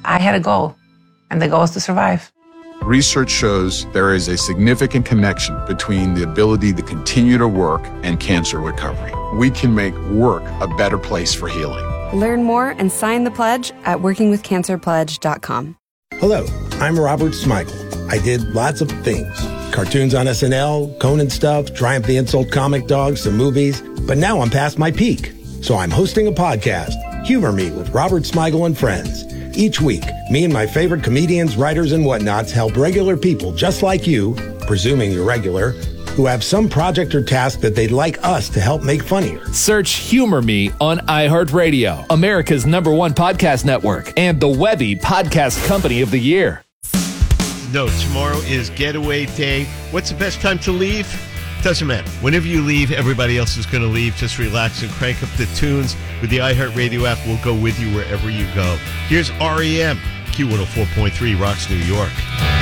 I had a goal, and the goal is to survive. Research shows there is a significant connection between the ability to continue to work and cancer recovery. We can make work a better place for healing. Learn more and sign the pledge at workingwithcancerpledge.com. Hello, I'm Robert Smigel. I did lots of things. Cartoons on SNL, Conan stuff, Triumph the Insult comic dogs, some movies. But now I'm past my peak. So I'm hosting a podcast, Humor Me with Robert Smigel and Friends. Each week, me and my favorite comedians, writers, and whatnots help regular people just like you, presuming you're regular, who have some project or task that they'd like us to help make funnier. Search Humor Me on iHeartRadio, America's #1 podcast network, and the Webby Podcast Company of the Year. No, tomorrow is getaway day. What's the best time to leave? Doesn't matter. Whenever you leave, everybody else is going to leave. Just relax and crank up the tunes. With the iHeartRadio app, we'll go with you wherever you go. Here's REM, Q104.3 Rocks New York.